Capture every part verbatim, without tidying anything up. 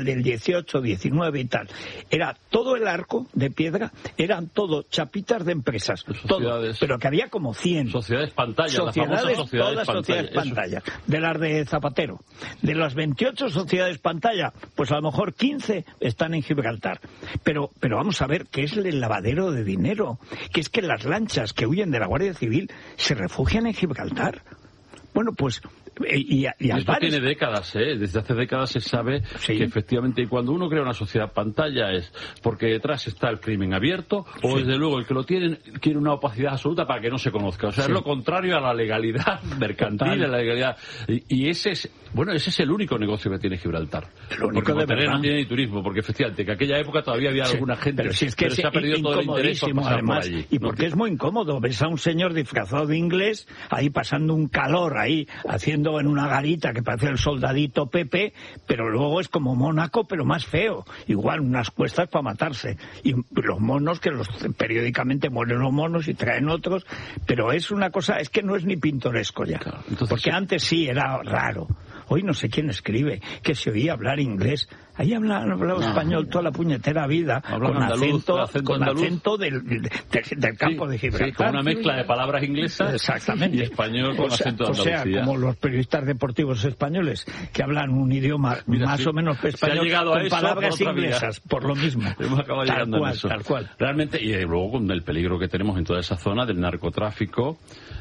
del dieciocho, diecinueve y tal. Era todo el arco de piedra, eran todo chapitas de empresas, todo, pero que había como cien. Sociedades pantalla, sociedades, las famosas sociedades todas pantalla. sociedades pantalla. De las de Zapatero. De las veintiocho sociedades pantalla, pues a lo mejor quince están en Gibraltar. Pero, pero vamos a ver que es el lavadero de dinero, que es que las lanchas que huyen de la Guardia Civil se refugian en Gibraltar. Bueno, pues... Y, y, y esto tiene décadas, ¿eh? Desde hace décadas se sabe sí. que efectivamente cuando uno crea una sociedad pantalla es porque detrás está el crimen abierto o sí. desde luego el que lo tiene quiere una opacidad absoluta para que no se conozca. O sea, sí. es lo contrario a la legalidad mercantil, a la legalidad. Y, y ese es, bueno, ese es el único negocio que tiene Gibraltar. El único porque de no tiene ni turismo, porque efectivamente que aquella época todavía había sí. alguna gente, pero, si es que pero se ha perdido todo el interés por pasar además, por allí. Y porque ¿no? es muy incómodo. Ves a un señor disfrazado de inglés ahí pasando un calor ahí, haciendo en una garita que parece el soldadito Pepe, pero luego es como Mónaco, pero más feo. Igual, unas cuestas para matarse. Y los monos, que los periódicamente mueren los monos y traen otros, pero es una cosa, es que no es ni pintoresco ya. Claro, entonces, porque sí. antes sí era raro. Hoy no sé quién escribe, que se oía hablar inglés. Ahí hablan hablado no, español toda la puñetera vida, con andaluz, acento, acento con andaluz. acento del, del, del campo sí, de Gibraltar. Sí, con una mezcla de palabras inglesas exactamente. y español con o sea, acento de Andalucía. O sea, como los periodistas deportivos españoles, que hablan un idioma Mira, más sí, o menos español, con eso, palabras por inglesas, vida. Por lo mismo. Hemos acabado tal llegando cual, a eso. Tal cual. Realmente, y luego con el peligro que tenemos en toda esa zona del narcotráfico,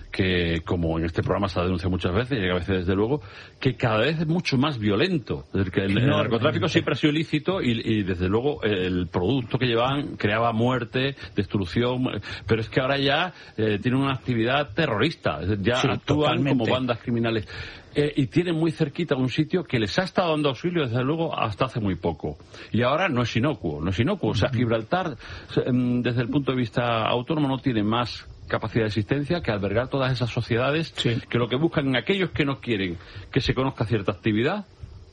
que como en este programa se ha denunciado muchas veces, y a veces desde luego, que cada vez es mucho más violento. Es decir, que el, el narcotráfico siempre ha sido ilícito y, y desde luego el producto que llevaban creaba muerte, destrucción, pero es que ahora ya eh, tienen una actividad terrorista, ya sí, actúan totalmente. Como bandas criminales. Eh, y tienen muy cerquita un sitio que les ha estado dando auxilio desde luego hasta hace muy poco. Y ahora no es inocuo, no es inocuo. O sea, Gibraltar, desde el punto de vista autónomo, no tiene más capacidad de existencia que albergar todas esas sociedades sí. que lo que buscan en aquellos que no quieren que se conozca cierta actividad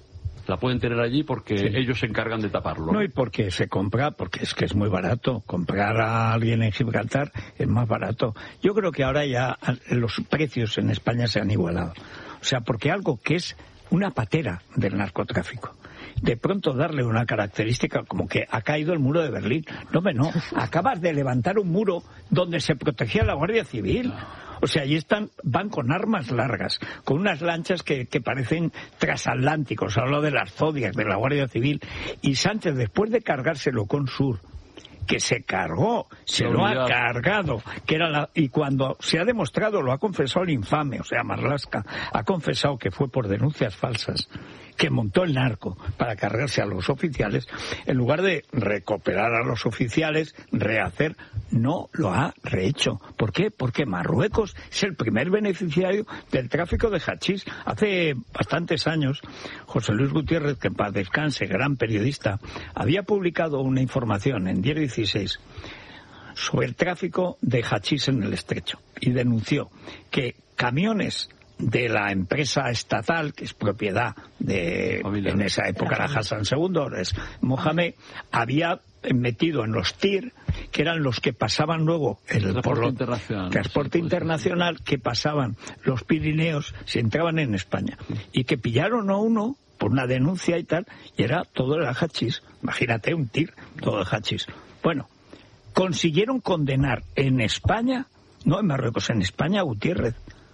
la pueden tener allí porque sí. ellos se encargan de taparlo. No, y porque se compra, porque es que es muy barato. Comprar a alguien en Gibraltar es más barato. Yo creo que ahora ya los precios en España se han igualado. O sea, porque algo que es una patera del narcotráfico, de pronto darle una característica como que ha caído el muro de Berlín. No, hombre, no. Acabas de levantar un muro donde se protegía la Guardia Civil. O sea, allí están, van con armas largas, con unas lanchas que, que parecen transatlánticos. Hablo de las Zodiac, de la Guardia Civil. Y Sánchez, después de cargárselo con Sur, que se cargó, se lo ha cargado, que era la, y cuando se ha demostrado, lo ha confesado el infame, o sea, Marlaska, ha confesado que fue por denuncias falsas, que montó el narco para cargarse a los oficiales, en lugar de recuperar a los oficiales, rehacer, no lo ha rehecho. ¿Por qué? Porque Marruecos es el primer beneficiario del tráfico de hachís. Hace bastantes años, José Luis Gutiérrez, que en paz descanse, gran periodista, había publicado una información en diez dieciséis sobre el tráfico de hachís en el Estrecho y denunció que camiones de la empresa estatal, que es propiedad de, en esa época, la Hassan segundo, ahora es Mohamed, había metido en los T I R, que eran los que pasaban luego el transporte por lo, internacional, transporte sí, internacional, que pasaban los Pirineos, si entraban en España, y que pillaron a uno por una denuncia y tal, y era todo el hachís. Imagínate un T I R, todo el hachís. Bueno, consiguieron condenar en España, no en Marruecos, en España, a Gutiérrez.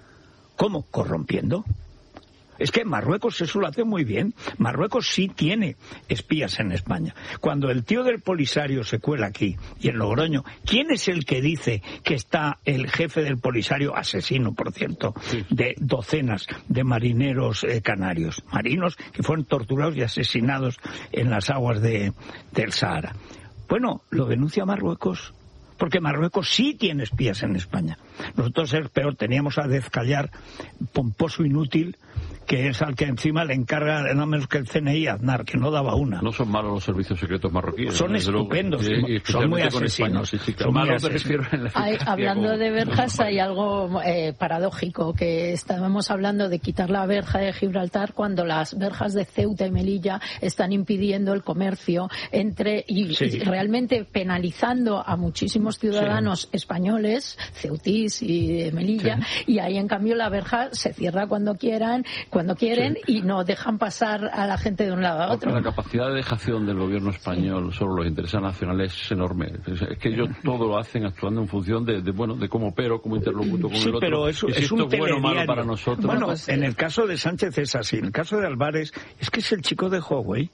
¿Cómo? Corrompiendo. Es que Marruecos eso lo hace muy bien. Marruecos sí tiene espías en España. Cuando el tío del Polisario se cuela aquí, y en Logroño, ¿quién es el que dice que está el jefe del Polisario, asesino, por cierto, sí. de docenas de marineros eh, canarios? Marinos que fueron torturados y asesinados en las aguas de, del Sahara. Bueno, lo denuncia Marruecos. Porque Marruecos sí tiene espías en España. Nosotros es peor, teníamos a Dezcayar, pomposo inútil, que es al que encima le encarga nada menos que el C N I Aznar, que no daba una. No son malos los servicios secretos marroquíes. Son estupendos, y, y son muy asesinos. Sí, sí, son malos, en la hay, hablando como... de verjas, hay algo eh, paradójico, que estábamos hablando de quitar la verja de Gibraltar cuando las verjas de Ceuta y Melilla están impidiendo el comercio entre y, sí. y realmente penalizando a muchísimos ciudadanos sí. españoles, ceutíes, Luis y de Melilla, sí. Y ahí en cambio la verja se cierra cuando quieran, cuando quieren, sí. Y no dejan pasar a la gente de un lado a otro. Porque la capacidad de dejación del gobierno español sí. sobre los intereses nacionales es enorme. Es que ellos todo lo hacen actuando en función de, de bueno, de cómo opero, cómo interlocuto con sí, el otro. Pero eso, y si es esto un es bueno o malo para nosotros. Bueno, pues, en el caso de Sánchez es así. En el caso de Álvarez, es que es el chico de Huawei.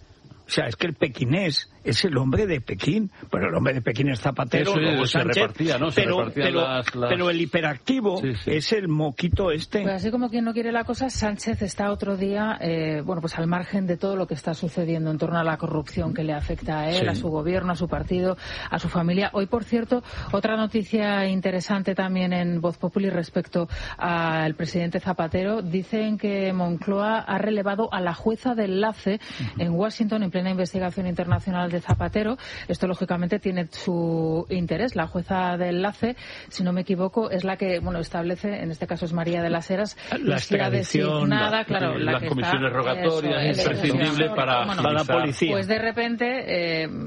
O sea, es que el pequinés es el hombre de Pekín, pero el hombre de Pekín es Zapatero, eso luego se Sánchez, repartía, ¿no? Se pero, pero, las, las... pero el hiperactivo sí, sí. es el moquito este. Pues así como quien no quiere la cosa, Sánchez está otro día, eh, bueno, pues al margen de todo lo que está sucediendo en torno a la corrupción que le afecta a él, sí. a su gobierno, a su partido, a su familia. Hoy, por cierto, otra noticia interesante también en Voz Populi respecto al presidente Zapatero. Dicen que Moncloa ha relevado a la jueza de enlace uh-huh. en Washington en plena investigación internacional de Zapatero. Esto, lógicamente, tiene su interés. La jueza de enlace, si no me equivoco, es la que, bueno, establece, en este caso es María de las Heras, la extradición, designada, claro, la las que comisiones está, rogatorias, eso, imprescindible para, bueno, para la policía. Pues de repente... Eh,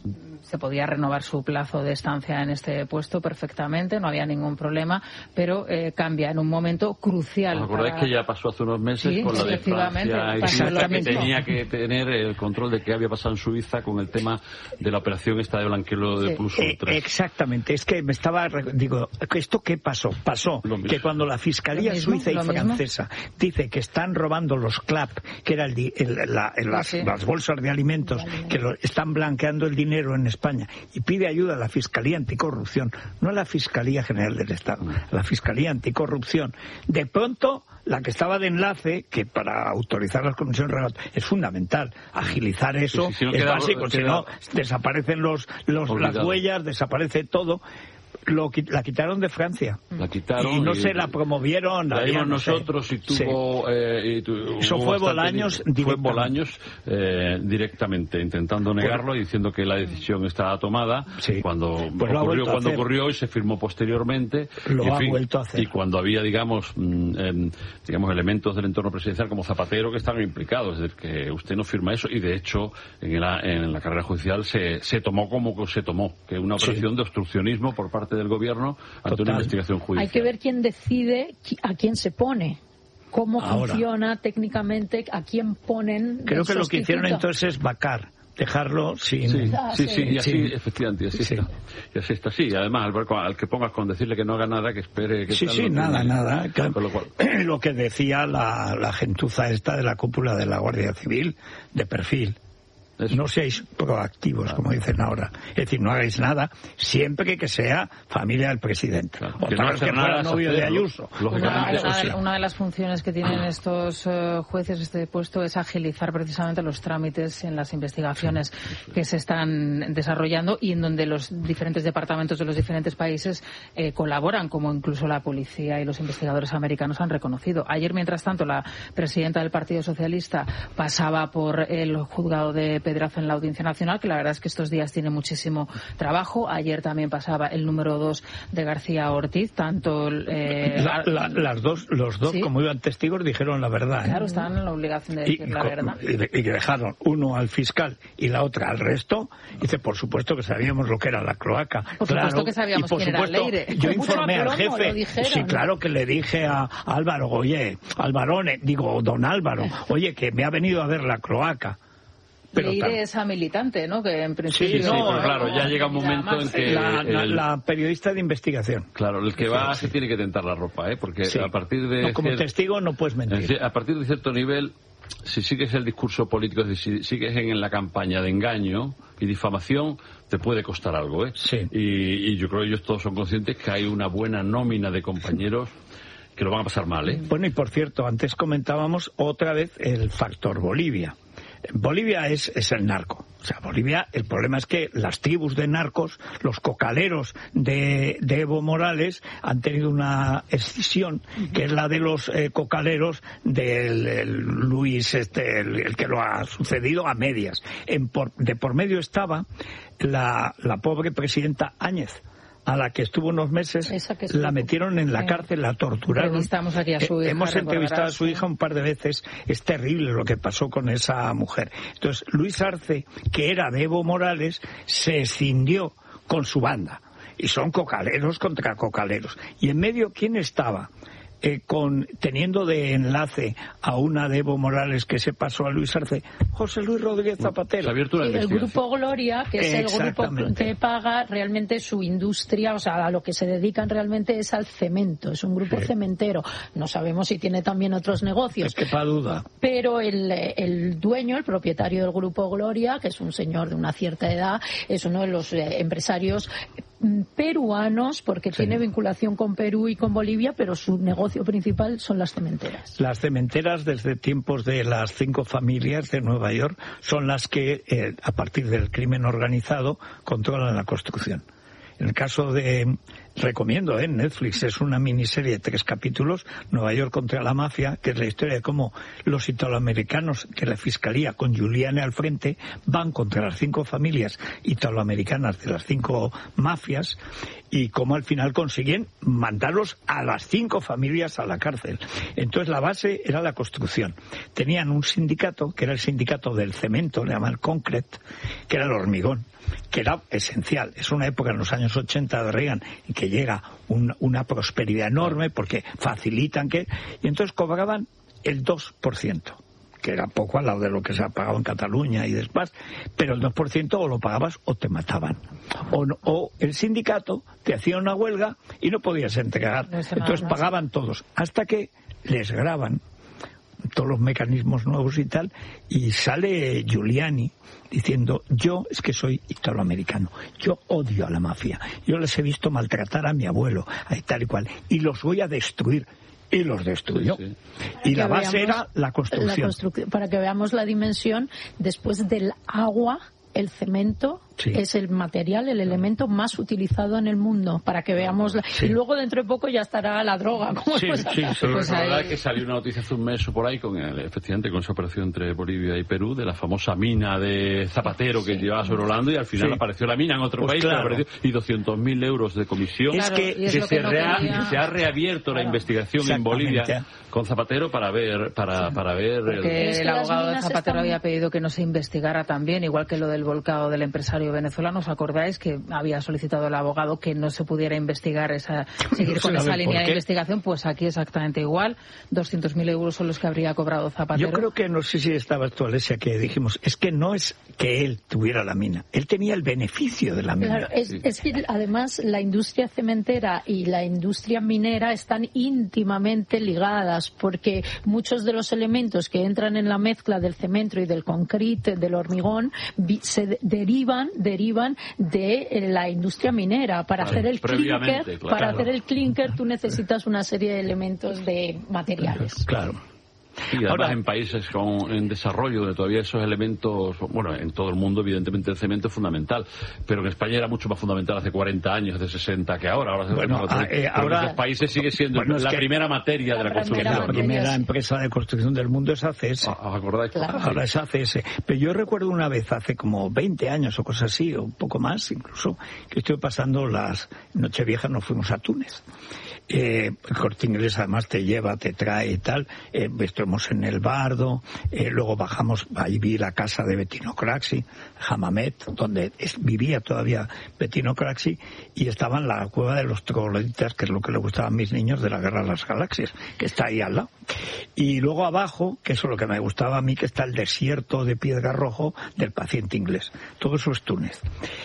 se podía renovar su plazo de estancia en este puesto perfectamente, no había ningún problema, pero eh, cambia en un momento crucial. ¿Os acordáis para... que ya pasó hace unos meses sí, con la sí, de Francia y Suiza, que tenía que tener el control de qué había pasado en Suiza con el tema de la operación esta de blanqueo de sí. Plus Ultra? Eh, exactamente, es que me estaba, digo, ¿esto qué pasó? Pasó que cuando la Fiscalía mismo, Suiza y francesa mismo. dice que están robando los C L A P, que era el, el, la, el, las, sí. las bolsas de alimentos, que lo, están blanqueando el dinero en España, y pide ayuda a la Fiscalía Anticorrupción, no a la Fiscalía General del Estado, a la Fiscalía Anticorrupción. De pronto, la que estaba de enlace, que para autorizar las comisiones regulatorias es fundamental, agilizar eso, sí, sí, si no es queda, básico, queda, si no desaparecen los, los las huellas, desaparece todo. Lo, la quitaron de Francia. La quitaron y no y, se la promovieron. La dimos nosotros y tuvo... Sí. Eh, y tu, Eso fue Bolaños. Fue Bolaños eh, directamente intentando negarlo bueno, y diciendo que la decisión estaba tomada sí. cuando, pues ocurrió, cuando ocurrió y se firmó posteriormente. Lo y, ha fin, vuelto a hacer. Y cuando había, digamos, eh, digamos elementos del entorno presidencial como Zapatero que estaban implicados. Es decir, que usted no firma eso y de hecho en la, en la carrera judicial se, se tomó como se tomó, que una operación sí. de obstruccionismo por parte del gobierno ante Total. una investigación judicial. Hay que ver quién decide a quién se pone, cómo Ahora, funciona técnicamente, a quién ponen. Creo que lo que hicieron entonces es vacar, dejarlo sin... Sí, ah, sí, sí, sí, y así, sí. efectivamente, y así sí. está. Y así está, sí. Además, al, al que pongas con decirle que no haga nada, que espere... Que sí, tal, sí, lo nada, tiene, nada. Que, lo, cual... lo que decía la, la gentuza esta de la cúpula de la Guardia Civil, de perfil. Eso. No seáis proactivos, claro. como dicen ahora. Es decir, no hagáis nada siempre que sea familia del presidente. Claro. Otra no vez que fuera novio de Ayuso. Una, una, de, una de las funciones que tienen estos uh, jueces, este puesto, es agilizar precisamente los trámites en las investigaciones sí. que se están desarrollando y en donde los diferentes departamentos de los diferentes países eh, colaboran, como incluso la policía y los investigadores americanos han reconocido. Ayer, mientras tanto, la presidenta del Partido Socialista pasaba por el juzgado de Pedraza en la Audiencia Nacional, que la verdad es que estos días tiene muchísimo trabajo. Ayer también pasaba el número dos de García Ortiz, tanto... Eh, la, la, las dos, los dos, ¿sí? como iban testigos, dijeron la verdad. Claro, ¿eh? estaban en la obligación de decir y, la verdad. Y, y que dejaron uno al fiscal y la otra al resto. Dice, por supuesto que sabíamos lo que era la cloaca. Por claro, supuesto que sabíamos quién era Leire. Yo informé al jefe. Sí, claro que le dije a Álvaro, oye, Alvarone, digo, don Álvaro, oye, que me ha venido a ver la cloaca. Pero Leire esa militante, ¿no? Que en principio... Sí, sí, pero claro, ya llega un momento en que... La, la, el, la periodista de investigación. Claro, el que va sí. se tiene que tentar la ropa, ¿eh? Porque sí. a partir de... No, como cier... testigo no puedes mentir. A partir de cierto nivel, si sigues el discurso político, si sigues en la campaña de engaño y difamación, te puede costar algo, ¿eh? Sí. Y, y yo creo que ellos todos son conscientes que hay una buena nómina de compañeros que lo van a pasar mal, ¿eh? Bueno, y por cierto, antes comentábamos otra vez el factor Bolivia. Bolivia es, es el narco. O sea, Bolivia, el problema es que las tribus de narcos, los cocaleros de, de Evo Morales, han tenido una escisión, que es la de los eh, cocaleros del el Luis, este, el, el que lo ha sucedido a medias. En por, de por medio estaba la, la pobre presidenta Áñez, a la que estuvo unos meses, la metieron en la cárcel, la torturaron. Entrevistamos aquí a su hija, Hemos entrevistado a su hija un par de veces. Es terrible lo que pasó con esa mujer. Entonces, Luis Arce, que era de Evo Morales, se escindió con su banda. Y son cocaleros contra cocaleros. Y en medio, ¿quién estaba? Eh, con teniendo de enlace a una de Evo Morales que se pasó a Luis Arce, José Luis Rodríguez Zapatero. Se ha abierto una Sí, el Grupo Gloria, que es el grupo que paga realmente su industria, o sea, a lo que se dedican realmente es al cemento, es un grupo sí. cementero. No sabemos si tiene también otros negocios. Es que para duda. Pero el, el dueño, el propietario del Grupo Gloria, que es un señor de una cierta edad, es uno de los eh, empresarios peruanos, porque sí. tiene vinculación con Perú y con Bolivia, pero su negocio principal son las cementeras. Las cementeras, desde tiempos de las cinco familias de Nueva York, son las que, eh, a partir del crimen organizado, controlan la construcción. En el caso de, recomiendo, ¿eh? Netflix, es una miniserie de tres capítulos, Nueva York contra la mafia, que es la historia de cómo los italoamericanos, que la fiscalía, con Giuliani al frente, van contra las cinco familias italoamericanas de las cinco mafias, y cómo al final consiguen mandarlos a las cinco familias a la cárcel. Entonces la base era la construcción. Tenían un sindicato, que era el sindicato del cemento, le llaman concrete, que era el hormigón, que era esencial. Es una época en los años ochenta de Reagan en que llega un, una prosperidad enorme porque facilitan que... Y entonces cobraban el dos por ciento, que era poco al lado de lo que se ha pagado en Cataluña y después, pero el dos por ciento o lo pagabas o te mataban. O, no, o el sindicato te hacía una huelga y no podías entregar. No entonces pagaban todos, hasta que les graban todos los mecanismos nuevos y tal, y sale Giuliani diciendo, yo es que soy italoamericano, yo odio a la mafia, yo les he visto maltratar a mi abuelo, a tal y cual, y los voy a destruir. Y los destruyó. Sí, sí. Y la base era la construcción. La construc- para que veamos la dimensión, después del agua, el cemento sí. es el material, el elemento más utilizado en el mundo, para que veamos la... sí. y luego dentro de poco ya estará la droga. Como sí, sí, sí, pues la verdad que salió una noticia hace un mes o por ahí con el, efectivamente con esa operación entre Bolivia y Perú de la famosa mina de Zapatero que sí. llevaba sobrevolando y al final sí. apareció la mina en otro pues país claro. y doscientos mil euros de comisión. Es que, que, es que se, que rea, se ha reabierto claro. la investigación en Bolivia con Zapatero para ver para, sí. para ver el, el abogado de Zapatero están... había pedido que no se investigara también, igual que lo del volcado del empresario venezolano. ¿Os acordáis que había solicitado el abogado que no se pudiera investigar esa seguir no con esa línea de investigación? Pues aquí exactamente igual. doscientos mil euros son los que habría cobrado Zapatero. Yo creo que, no sé si estabas tú, Alesia, que dijimos, es que no es que él tuviera la mina, él tenía el beneficio de la mina. Claro, es, sí. es que además la industria cementera y la industria minera están íntimamente ligadas, porque muchos de los elementos que entran en la mezcla del cemento y del concrete, del hormigón, se derivan, derivan de la industria minera. Para claro, hacer el clinker, claro. para hacer el clinker tú necesitas una serie de elementos de materiales. Claro. Y además Ahora, en países con, en desarrollo, donde todavía esos elementos, bueno, en todo el mundo evidentemente el cemento es fundamental, pero en España era mucho más fundamental hace cuarenta años, hace sesenta que ahora. Ahora, bueno, a, eh, ahora en otros países sigue siendo bueno, la primera materia la de la construcción. La primera empresa de construcción del mundo es A C S. ¿Os acordáis? Claro. Ahora es A C S. Pero yo recuerdo una vez, hace como veinte años o cosas así, o un poco más incluso, que estuve pasando las Nocheviejas, nos fuimos a Túnez. Eh, el Corte Inglés además te lleva, te trae y tal. Eh, estuvimos en el Bardo, eh, luego bajamos, ahí vi la casa de Bettino Craxi, Hammamet, donde es, vivía todavía Bettino Craxi, y estaba en la cueva de los trogloditas, que es lo que le gustaba a mis niños de la Guerra de las Galaxias, que está ahí al lado. Y luego abajo, que eso es lo que me gustaba a mí, que está el desierto de Piedra Rojo del Paciente Inglés. Todo eso es Túnez.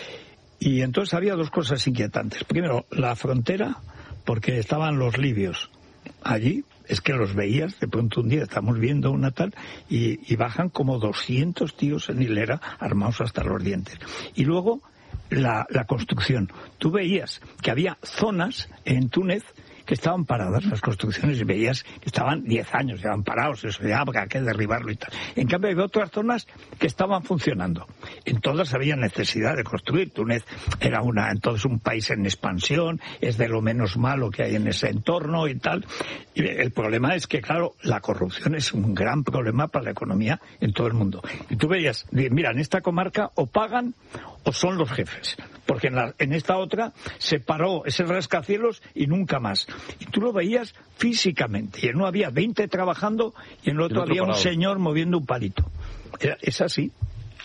Y entonces había dos cosas inquietantes. Primero, la frontera, porque estaban los libios allí, es que los veías, de pronto un día estamos viendo una tal, y, y bajan como doscientos tíos en hilera, armados hasta los dientes. Y luego, la, la construcción. Tú veías que había zonas en Túnez que estaban paradas, las construcciones, y veías que estaban diez años, estaban parados, eso ya habrá que derribarlo y tal. En cambio, había otras zonas que estaban funcionando. En todas había necesidad de construir. Túnez era una, entonces un país en expansión, es de lo menos malo que hay en ese entorno y tal. Y el problema es que, claro, la corrupción es un gran problema para la economía en todo el mundo. Y tú veías, mira, en esta comarca o pagan o son los jefes. Porque en, la, en esta otra se paró ese rascacielos y nunca más. Y tú lo veías físicamente. Y en uno había veinte trabajando y en el otro, el otro había parado. Un señor moviendo un palito. Era, es así.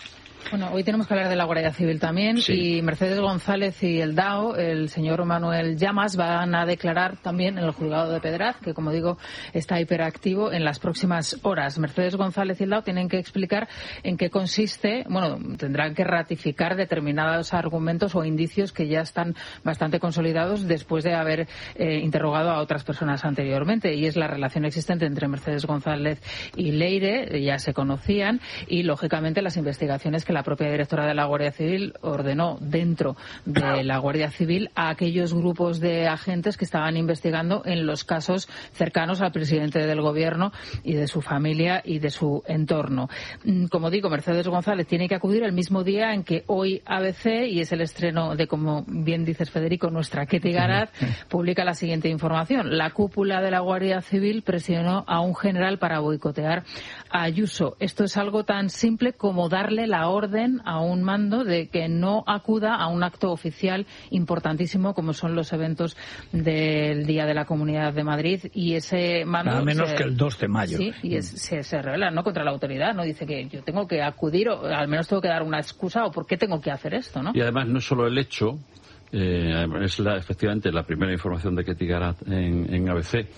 Bueno, hoy tenemos que hablar de la Guardia Civil también, sí. Y Mercedes González y el D A O, el señor Manuel Llamas, van a declarar también en el juzgado de Pedraz, que como digo está hiperactivo, en las próximas horas. Mercedes González y el D A O tienen que explicar en qué consiste, bueno, tendrán que ratificar determinados argumentos o indicios que ya están bastante consolidados después de haber eh, interrogado a otras personas anteriormente, y es la relación existente entre Mercedes González y Leire, ya se conocían, y lógicamente las investigaciones que la propia directora de la Guardia Civil ordenó dentro de la Guardia Civil a aquellos grupos de agentes que estaban investigando en los casos cercanos al presidente del Gobierno y de su familia y de su entorno. Como digo, Mercedes González tiene que acudir el mismo día en que hoy A B C, y es el estreno de, como bien dices Federico, nuestra Ketty Garat, publica la siguiente información. La cúpula de la Guardia Civil presionó a un general para boicotear a Ayuso. Esto es algo tan simple como darle la orden a un mando de que no acuda a un acto oficial importantísimo como son los eventos del Día de la Comunidad de Madrid, y ese mando nada menos se, que el dos de mayo. Sí, y es, se, se revela, ¿no?, contra la autoridad, no dice que yo tengo que acudir o al menos tengo que dar una excusa o por qué tengo que hacer esto, ¿no? Y además no es solo el hecho, eh, es la, efectivamente la primera información de Ketty Garat en, en A B C.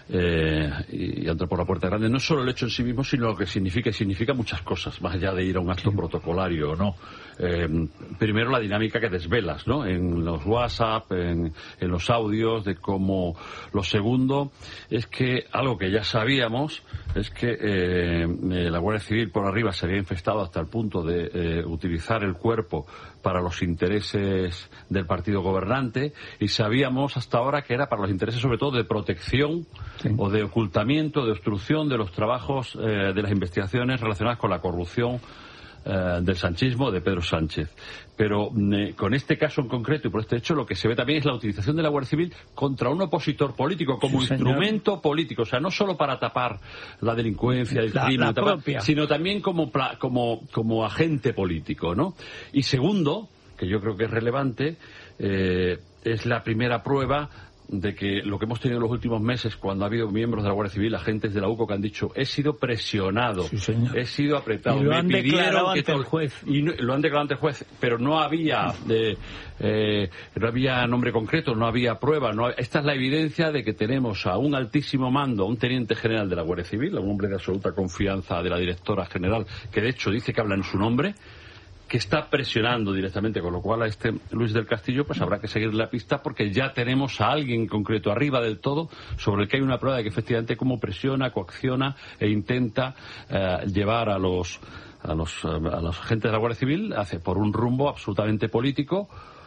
Eh, y entra por la puerta grande, no solo el hecho en sí mismo, sino lo que significa, y significa muchas cosas, más allá de ir a un acto sí. protocolario o no. Eh, primero, la dinámica que desvelas, ¿no?, en los WhatsApp, en, en los audios, de cómo. Lo segundo es que algo que ya sabíamos es que eh, la Guardia Civil por arriba se había infestado hasta el punto de eh, utilizar el cuerpo para los intereses del partido gobernante, y sabíamos hasta ahora que era para los intereses sobre todo de protección sí. o de ocultamiento, de obstrucción de los trabajos eh, de las investigaciones relacionadas con la corrupción eh, del sanchismo, de Pedro Sánchez. Pero eh, con este caso en concreto y por este hecho, lo que se ve también es la utilización de la Guardia Civil contra un opositor político como sí, instrumento político, o sea, no solo para tapar la delincuencia, el la, crimen, la tapar, propia. sino también como, como, como agente político, ¿no? Y segundo, que yo creo que es relevante, eh, es la primera prueba de que lo que hemos tenido en los últimos meses, cuando ha habido miembros de la Guardia Civil, agentes de la U C O, que han dicho, he sido presionado, sí, he sido apretado, y lo me han pidieron declarado que ante todo... el juez. Y no, lo han declarado ante el juez, pero no había eh, eh, no había nombre concreto, no había prueba. No, esta es la evidencia de que tenemos a un altísimo mando, a un teniente general de la Guardia Civil, a un hombre de absoluta confianza de la directora general, que de hecho dice que habla en su nombre, que está presionando directamente, con lo cual a este Luis del Castillo pues habrá que seguir la pista, porque ya tenemos a alguien concreto arriba del todo sobre el que hay una prueba de que efectivamente cómo presiona, coacciona e intenta eh, llevar a los a los a los agentes de la Guardia Civil hacia por un rumbo absolutamente político,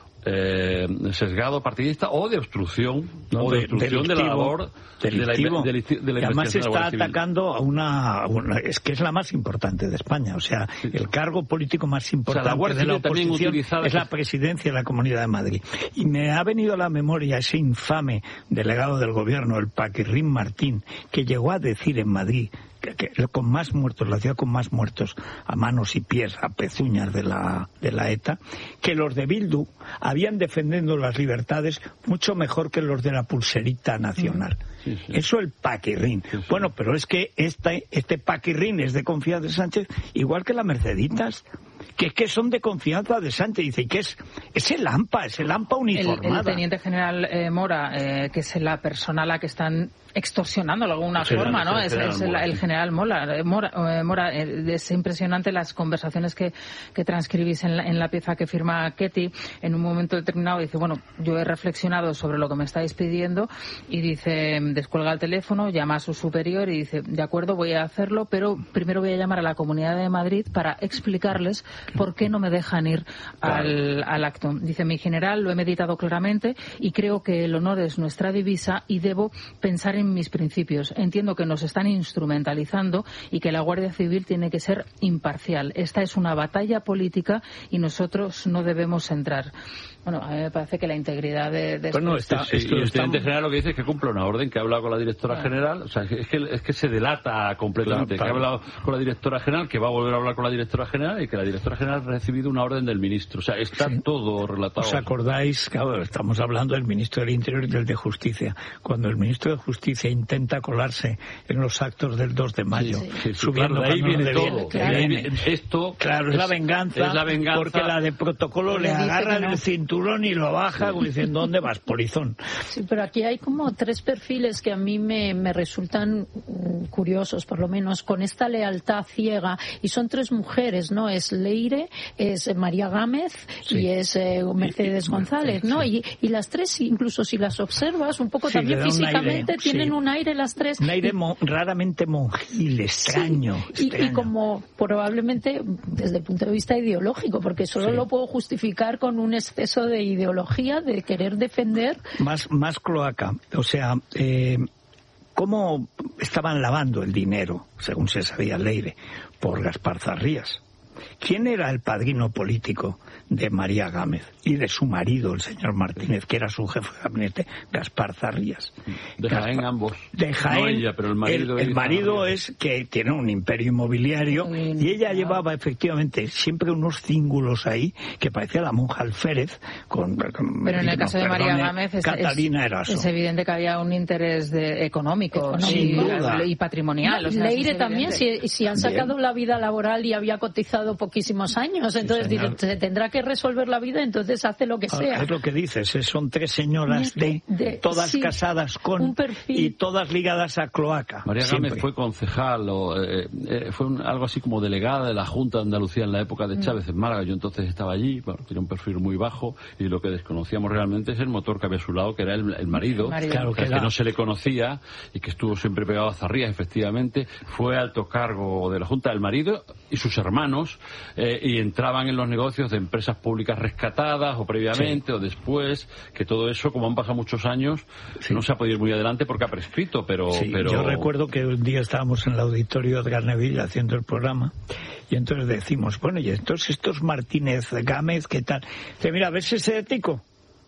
eh, sesgado, partidista o de obstrucción, no, o de, de obstrucción de la labor delictivo. de la, de, de la y además investigación está de la atacando a una, a una es que es la más importante de España, o sea, sí. el cargo político más importante, o sea, la Guardia de la oposición es la presidencia de la Comunidad de Madrid. Y me ha venido a la memoria ese infame delegado del gobierno, el Paquirrín Martín, que llegó a decir en Madrid que, que con más muertos, la ciudad con más muertos a manos y pies, a pezuñas de la de la ETA, que los de Bildu habían defendiendo las libertades mucho mejor que los de la pulserita nacional. Sí, sí. Eso el Paquirrín. Sí, sí. Bueno, pero es que este, este Paquirrín es de confianza de Sánchez, igual que la Merceditas, que es que son de confianza de Sánchez. Dice, ¿y qué es? Es el AMPA, es el AMPA uniformada. El, el teniente general eh, Mora, eh, que es la persona a la que están extorsionando de alguna el forma, general, ¿no? Es, es el, el general Mora. Mora, Mora eh, es impresionante las conversaciones que, que transcribís en la, en la pieza que firma Ketty. En un momento determinado dice, bueno, yo he reflexionado sobre lo que me estáis pidiendo, y dice, descuelga el teléfono, llama a su superior y dice, de acuerdo, voy a hacerlo, pero primero voy a llamar a la Comunidad de Madrid para explicarles por qué no me dejan ir al, al acto. Dice, mi general, lo he meditado claramente y creo que el honor es nuestra divisa y debo pensar en mis principios. Entiendo que nos están instrumentalizando y que la Guardia Civil tiene que ser imparcial. Esta es una batalla política y nosotros no debemos entrar. Bueno, a mí me parece que la integridad de... de bueno, esto, está, sí, y el teniente general lo que dice es que cumple una orden, que ha hablado con la directora bueno. general, o sea, es que, es que se delata completamente, claro, claro. que ha hablado con la directora general, que va a volver a hablar con la directora general y que la directora secretaria general ha recibido una orden del ministro. O sea, está sí. todo relatado. ¿Os acordáis? Claro, estamos hablando del ministro del Interior y del de Justicia. Cuando el ministro de Justicia intenta colarse en los actos del dos de mayo, sí, sí, sí, subiendo claro, de ahí viene de todo. Claro. De ahí viene, esto claro, es, es, la venganza, es la venganza. Porque la de protocolo le, le agarra no. el cinturón y lo baja diciendo, ¿dónde vas, polizón? Sí, pero aquí hay como tres perfiles que a mí me, me resultan curiosos, por lo menos, con esta lealtad ciega. Y son tres mujeres, ¿no? Es Leire, es María Gámez sí. y es eh, Mercedes y, González, ¿no? Sí. Y, y las tres, incluso si las observas un poco sí, también físicamente, un aire, tienen sí. un aire las tres. Un aire y, mo- raramente monjil, extraño. Sí. Y, extraño. y como probablemente desde el punto de vista ideológico, porque solo sí. lo puedo justificar con un exceso de ideología, de querer defender. Más, más cloaca. O sea, eh, ¿cómo estaban lavando el dinero, según se sabía Leire, por Gaspar Zarrías? ¿Quién era el padrino político de María Gámez y de su marido, el señor Martínez, que era su jefe de gabinete, Gaspar Zarrías? De Gaspar, Jaén ambos. De Jaén. No ella, pero el marido, el, el marido es que tiene un imperio inmobiliario y ella llevaba efectivamente siempre unos cíngulos ahí que parecía la monja Alférez. Con, con, pero en el caso de María Gámez es, Catalina es, Eraso. es evidente que había un interés de, económico, Sin y, duda. y patrimonial. No, o sea, Leire también, si, si han sacado Bien. la vida laboral y había cotizado poquísimos años, entonces sí, se tendrá que resolver la vida, entonces hace lo que sea. Es lo que dices, son tres señoras de, de todas sí, casadas con y todas ligadas a cloaca. María siempre. Gámez fue concejal o eh, eh, fue un, algo así como delegada de la Junta de Andalucía en la época de Chávez en Málaga. Yo entonces estaba allí, bueno, tiene un perfil muy bajo y lo que desconocíamos realmente es el motor que había a su lado, que era el, el marido, el marido. Claro, que, que no se le conocía y que estuvo siempre pegado a Zarrías, efectivamente. Fue alto cargo de la Junta del marido y sus hermanos eh, y entraban en los negocios de empresas públicas rescatadas o previamente sí. o después, que todo eso, como han pasado muchos años, sí. no se ha podido ir muy adelante porque ha prescrito, pero, sí, pero... Yo recuerdo que un día estábamos en el auditorio de Garneville haciendo el programa y entonces decimos, bueno, y entonces estos Martínez Gámez, ¿qué tal? Dice, mira, ¿ves ese ático?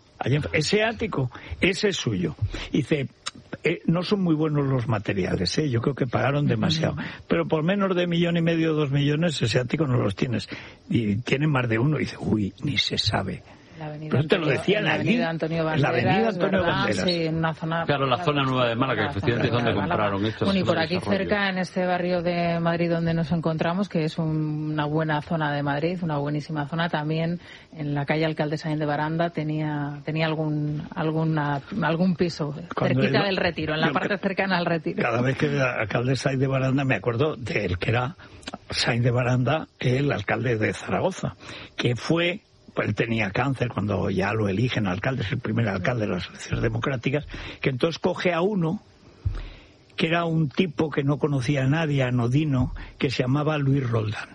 Ese ático, ese es suyo. Dice, eh, no son muy buenos los materiales, ¿eh? Yo creo que pagaron demasiado. Pero por menos de millón y medio, dos millones, ese ático no los tienes. Y tienen más de uno. Y dice, uy, ni se sabe. La avenida Pero te lo decían la allí. Avenida Antonio Banderas, la avenida Antonio ¿verdad? Banderas. Sí, en una zona... Claro, la zona nueva de Málaga, que efectivamente es donde compraron esto. Bueno, y por aquí cerca, en este barrio de Madrid donde nos encontramos, que es un, una buena zona de Madrid, una buenísima zona, también en la calle Alcalde Sáenz de Baranda tenía tenía algún alguna, algún piso Cuando cerquita él, del Retiro, en la parte cercana al Retiro. Cada vez que el alcalde Sáenz de Baranda me acuerdo del que era Sáenz de Baranda, el alcalde de Zaragoza, que fue... Él tenía cáncer cuando ya lo eligen alcalde, es el primer alcalde de las elecciones democráticas, que entonces coge a uno que era un tipo que no conocía a nadie, anodino, que se llamaba Luis Roldán.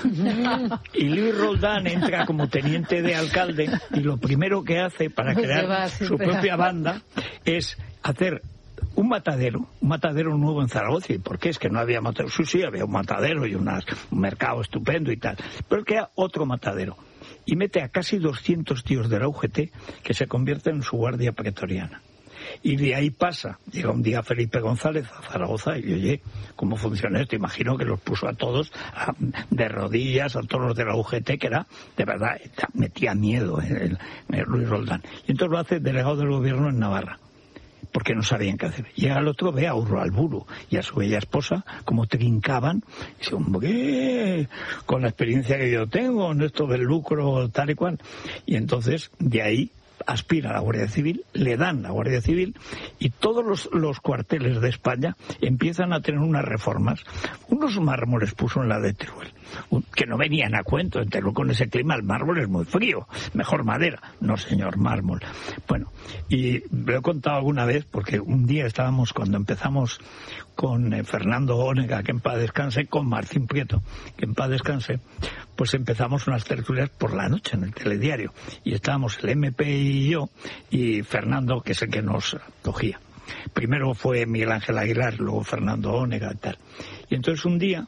Y Luis Roldán entra como teniente de alcalde y lo primero que hace para crear su propia banda es hacer un matadero, un matadero nuevo en Zaragoza. ¿Y por qué? Es que no había matadero. Sí, sí, había un matadero y unas, un mercado estupendo y tal. Pero que era otro matadero. Y mete a casi doscientos tíos de la U G T que se convierten en su guardia pretoriana. Y de ahí pasa, llega un día Felipe González a Zaragoza y oye, ¿cómo funciona esto? Imagino que los puso a todos a, de rodillas, a todos los de la U G T, que era, de verdad, metía miedo en el, en el Luis Roldán. Y entonces lo hace delegado del gobierno en Navarra, porque no sabían qué hacer. Llega el otro, ve a Urroalburu y a su bella esposa, como trincaban, y dice, hombre, con la experiencia que yo tengo en esto del lucro, tal y cual. Y entonces, de ahí, aspira a la Guardia Civil, le dan la Guardia Civil y todos los, los cuarteles de España empiezan a tener unas reformas. Unos mármoles puso en la de Teruel, que no venían a cuento. En Teruel con ese clima el mármol es muy frío, mejor madera. No, señor, mármol. Bueno, y lo he contado alguna vez porque un día estábamos, cuando empezamos con eh, Fernando Ónega, que en paz descanse, con Martín Prieto, que en paz descanse, pues empezamos unas tertulias por la noche en el telediario. Y estábamos el M P y yo, y Fernando, que es el que nos cogía. Primero fue Miguel Ángel Aguilar, luego Fernando Ónega y tal. Y entonces un día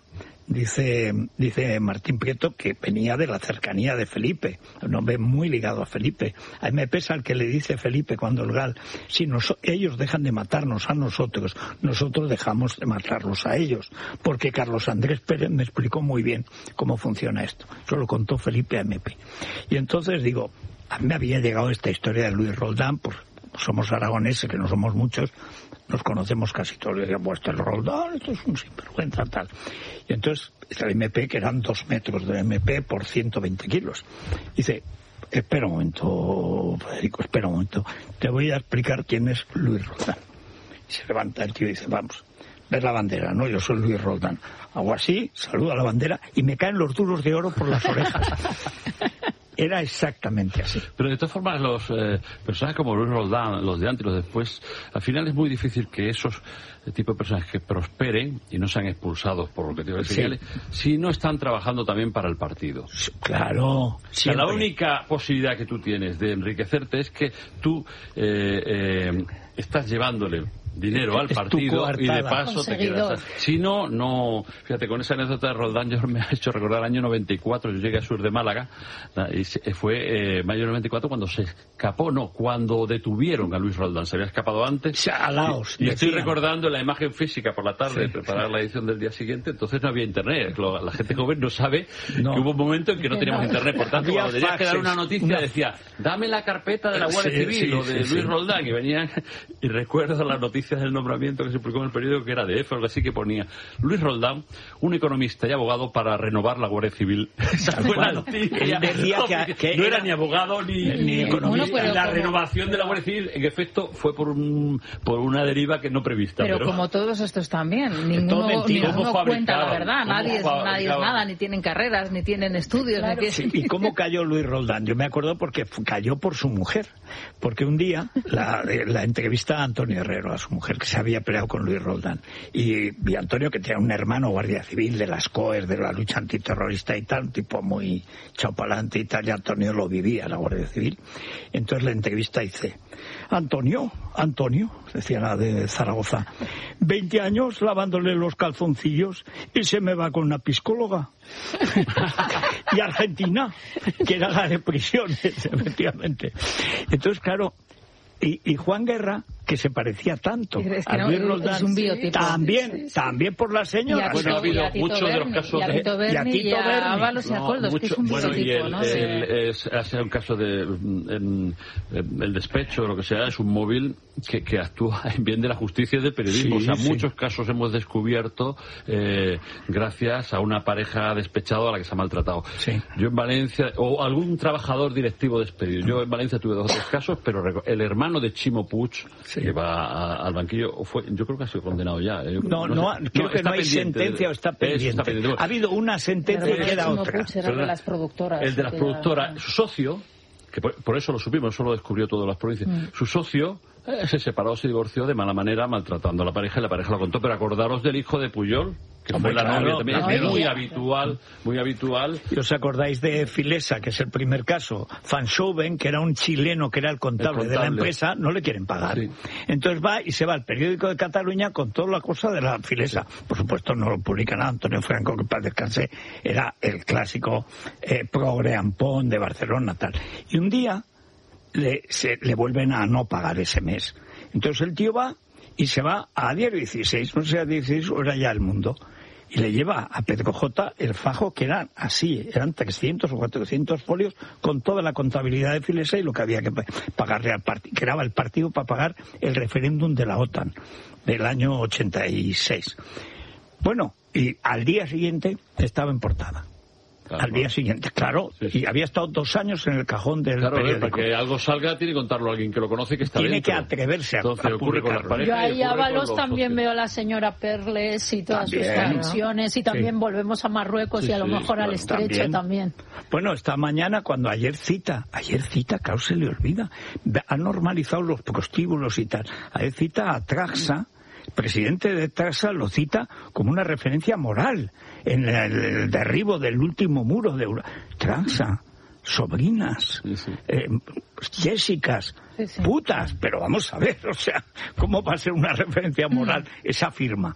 dice, dice Martín Prieto que venía de la cercanía de Felipe, un hombre muy ligado a Felipe. A mí me pesa el que le dice Felipe cuando el Gal, si nos, ellos dejan de matarnos a nosotros, nosotros dejamos de matarlos a ellos, porque Carlos Andrés Pérez me explicó muy bien cómo funciona esto. Eso lo contó Felipe a M P. Y entonces digo, a mí me había llegado esta historia de Luis Roldán, pues somos aragoneses, que no somos muchos, nos conocemos casi todos, y pues el Roldán, esto es un sinvergüenza, tal. Y entonces, el M P, que eran dos metros de M P por ciento veinte kilos, dice, espera un momento, Federico, espera un momento, te voy a explicar quién es Luis Roldán. Y se levanta el tío y dice, vamos, ves la bandera, ¿no? Yo soy Luis Roldán. Hago así, saludo a la bandera y me caen los duros de oro por las orejas. Era exactamente así. Pero de todas formas, los eh, personajes como Luis Roldán, los de antes y los de después, al final es muy difícil que esos eh, tipos de personajes que prosperen y no sean expulsados por lo que te digo, sí. señales, si no están trabajando también para el partido. Claro. O sea, la única posibilidad que tú tienes de enriquecerte es que tú eh, eh, estás llevándole dinero al partido y de paso te quedas. Si no, no. Fíjate, con esa anécdota de Roldán yo me ha hecho recordar el año noventa y cuatro. Yo llegué a Sur de Málaga y fue eh, mayo del noventa y cuatro cuando se escapó, no, cuando detuvieron a Luis Roldán. Se había escapado antes. Alaos, y, y estoy recordando la imagen física por la tarde, sí, preparar la edición del día siguiente. Entonces no había internet. La gente joven no sabe no. que hubo un momento en que no teníamos internet. Por tanto, cuando tenías que dar una noticia, no. decía, dame la carpeta de la Guardia sí, Civil sí, o de sí, Luis sí. Roldán. Y venían, y recuerdo las noticias del nombramiento que se publicó en el periódico, que era de F o algo así, que ponía Luis Roldán, un economista y abogado para renovar la Guardia Civil. Esa fue la noticia. Decía no, que, que no era ni abogado ni, ni economista. Bueno, la como... renovación de la Guardia Civil, en efecto, fue por un por una deriva que no prevista. Pero, pero... como todos estos también, ninguno, ninguno cuenta la verdad, nadie es, nadie es nada, ni tienen carreras, ni tienen estudios. Claro. Ni sí, ¿y cómo cayó Luis Roldán? Yo me acuerdo porque cayó por su mujer, porque un día la, la entrevista a Antonio Herrero, a su mujer, que se había peleado con Luis Roldán, y, y Antonio, que tenía un hermano guardia civil de las COES, de la lucha antiterrorista y tal, un tipo muy chapalante y tal, y Antonio lo vivía, la Guardia Civil. Entonces la entrevista dice, Antonio, Antonio, decía la de Zaragoza, veinte años lavándole los calzoncillos y se me va con una psicóloga. Y Argentina, que era la de prisiones, efectivamente. Entonces, claro, y, y Juan Guerra, que se parecía tanto a Luis Roldán, es un biotipo. También, sí, sí. también por la señora. Bueno, ha habido muchos de los casos de... Y a Tito Berni y a Ábalos y a Coldos, que es un bueno, biotipo, y el, ¿no? el, es, ha sido un caso de en, en, el despecho, lo que sea, es un móvil que, que actúa en bien de la justicia y del periodismo. Sí, o sea, sí. muchos casos hemos descubierto eh, gracias a una pareja despechada a la que se ha maltratado. Sí. Yo en Valencia, o algún trabajador directivo despedido. Yo en Valencia tuve dos o tres casos, pero el hermano de Chimo Puig, sí. que va a, al banquillo, fue, yo creo que ha sido condenado ya. Eh. No, no, no, creo no, que no hay sentencia o está pendiente. Está pendiente. Ha habido una sentencia y queda otra. Era de las productoras. El de las productoras, su socio, que por, por eso lo supimos, eso lo descubrió todas las provincias, mm. su socio eh, se separó, se divorció de mala manera, maltratando a la pareja, y la pareja lo contó. Pero acordaros del hijo de Puyol, que Hombre, fue la claro, novia también, no, es muy habitual, muy habitual. ¿Y os acordáis de Filesa, que es el primer caso? Fanshoven, que era un chileno, que era el contable, el contable. de la empresa, no le quieren pagar. Sí. Entonces va y se va al periódico de Cataluña con toda la cosa de la Filesa. Sí. Por supuesto no lo publica nada. Antonio Franco, que para descansé, era el clásico eh, progre ampón de Barcelona, tal. Y un día le, se, le vuelven a no pagar ese mes. Entonces el tío va y se va a Diario dieciséis, no sé, a dieciséis o era ya El Mundo, y le lleva a Pedro J el fajo, que eran así, eran trescientos o cuatrocientos folios con toda la contabilidad de Filesa y lo que había que pagarle al partido, que era el partido para pagar el referéndum de la OTAN del año ochenta y seis. Bueno, y al día siguiente estaba en portada. Claro, al día siguiente, claro, sí, sí. Y había estado dos años en el cajón del claro, periódico. Para que algo salga tiene que contarlo a alguien que lo conoce y que está tiene dentro. Tiene que atreverse a, Entonces, a ocurre con las parejas. Yo ahí a Ábalos también socios. Veo a la señora Perles y todas también, sus canciones, ¿no? Y también sí. volvemos a Marruecos sí, y a lo sí, mejor bueno, al Estrecho también. también. Bueno, esta mañana cuando ayer cita, ayer cita, claro, se le olvida, han normalizado los prostíbulos y tal. Ayer cita a Traxa. El presidente de Traxa lo cita como una referencia moral en el, el derribo del último muro de Europa. Traxa, sobrinas, sí, sí. Eh, Jessicas, sí, sí. putas, pero vamos a ver, o sea, ¿cómo va a ser una referencia moral esa firma?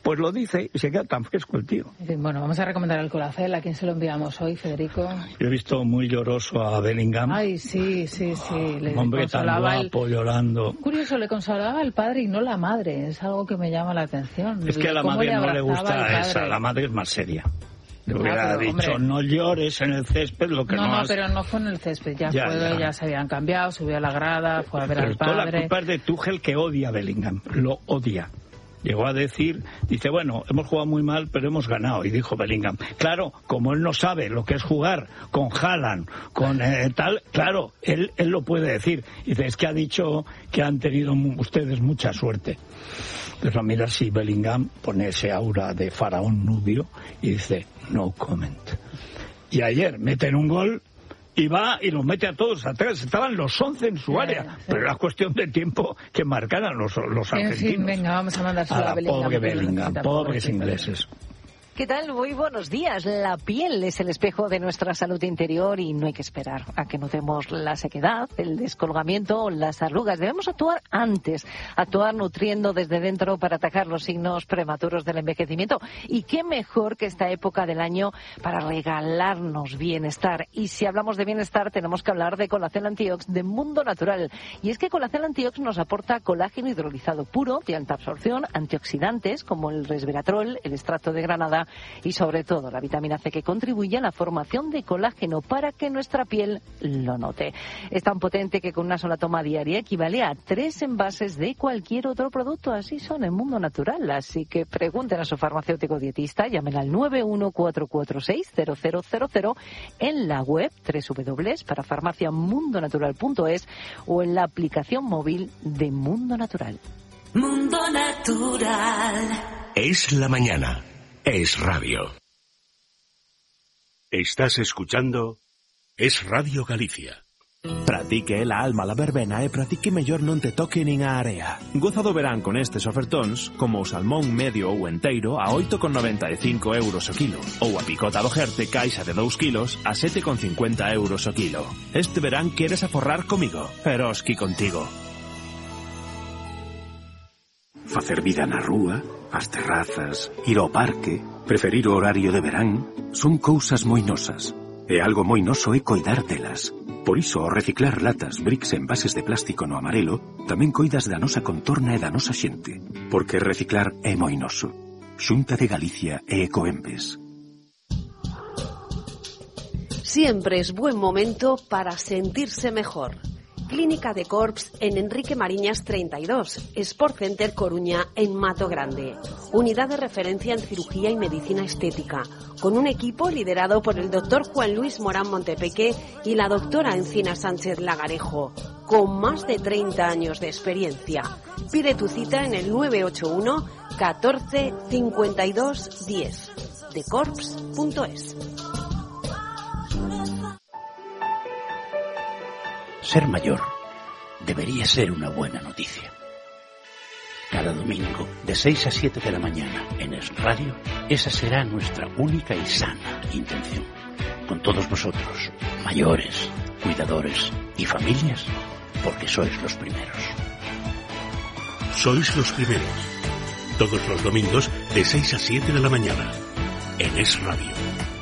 pues lo dice y se queda tan fresco el tío. Bueno, vamos a recomendar el Colacel. ¿A quién se lo enviamos hoy, Federico? Yo he visto muy lloroso a Bellingham. Ay, sí, sí, sí. Le Un hombre tan guapo, el... llorando. Curioso, le consolaba al padre y no la madre. Es algo que me llama la atención. Es que a la madre le no le gusta esa. La madre es más seria. Le hubiera ah, dicho, hombre, no llores en el césped, lo que no, no No, no, has... pero no fue en el césped. Ya, ya, fue, ya. ya se habían cambiado, subió a la grada, fue a ver pero al padre. Toda la culpa es de Tuchel, que odia a Bellingham. Lo odia. Llegó a decir, dice, bueno, hemos jugado muy mal, pero hemos ganado. Y dijo Bellingham, claro, como él no sabe lo que es jugar con Haaland, con eh, tal, claro, él, él lo puede decir. Dice, es que ha dicho que han tenido ustedes mucha suerte. Entonces, a mirar si Bellingham pone ese aura de faraón nubio y dice, no comment. Y ayer meten un gol y va y los mete a todos atrás. Estaban los once en su área, sí, sí. Pero era cuestión de tiempo que marcaran los, los argentinos. En fin, venga, vamos a mandar a, a Bellingham. Pobre Bellingham, pobres ingleses. ¿Qué tal? Muy buenos días. La piel es el espejo de nuestra salud interior y no hay que esperar a que notemos la sequedad, el descolgamiento o las arrugas. Debemos actuar antes, actuar nutriendo desde dentro para atacar los signos prematuros del envejecimiento. Y qué mejor que esta época del año para regalarnos bienestar. Y si hablamos de bienestar, tenemos que hablar de Colacel Antiox de Mundo Natural. Y es que Colacel Antiox nos aporta colágeno hidrolizado puro, de alta absorción, antioxidantes como el resveratrol, el extracto de granada, y sobre todo la vitamina C, que contribuye a la formación de colágeno para que nuestra piel lo note. Es tan potente que con una sola toma diaria equivale a tres envases de cualquier otro producto. Así son en Mundo Natural. Así que pregunten a su farmacéutico dietista, llamen al nueve uno cuatro cuatro seis cero cero cero cero en la web doble u doble u doble u para farmacia mundo natural punto es o en la aplicación móvil de Mundo Natural. Mundo Natural. Es la mañana. Es radio. Estás escuchando Es Radio Galicia. Pratique la alma la verbena e pratique mellor non te toque nin a area. Goza do verán con estes ofertóns, como o salmón medio ou enteiro a oito con noventa e cinco euros o kilo, ou a picota do Jerte caixa de dous kilos a sete con cincuenta euros o kilo. Este verán queres aforrar comigo, Eroski contigo. Facer vida na rúa, as terrazas, ir ao parque, preferir o horario de verán, son cousas moi nosas. E algo moi noso é coidar delas. Por iso, ao reciclar latas, bricks e envases de plástico no amarelo, tamén coidas da nosa contorna e da nosa xente. Porque reciclar é moi noso. Xunta de Galicia e Ecoembes. Siempre es buen momento para sentirse mejor. Clínica de Corps en Enrique Mariñas treinta y dos, Sport Center Coruña en Mato Grande. Unidad de referencia en cirugía y medicina estética, con un equipo liderado por el doctor Juan Luis Morán Montepeque y la doctora Encina Sánchez Lagarejo, con más de treinta años de experiencia. Pide tu cita en el nueve ocho uno catorce cincuenta y dos diez, de corps punto es. Ser mayor debería ser una buena noticia. Cada domingo, de seis a siete de la mañana, en Es Radio, esa será nuestra única y sana intención. Con todos vosotros, mayores, cuidadores y familias, porque sois los primeros. Sois los primeros. Todos los domingos, de seis a siete de la mañana, en Es Radio.